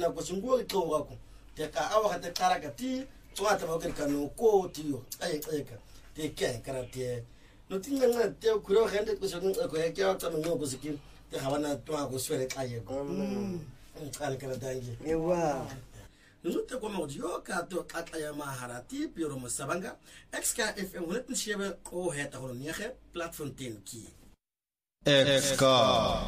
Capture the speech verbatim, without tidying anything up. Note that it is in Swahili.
ka ko sungo to ko te ka awa ka te karaka ti twa ta ba ka no ko ti yo ai ai ka te ke karate no tinga nga te kuro gente ko so ko e ke ta no ko sikin te hawana twa ko swere kaye ko mm kala kala dangi ewa no te ko mo dio ka to kataya maharati piro mo sabanga X K F M net nshebe ko heta ho niege platform ten ki X K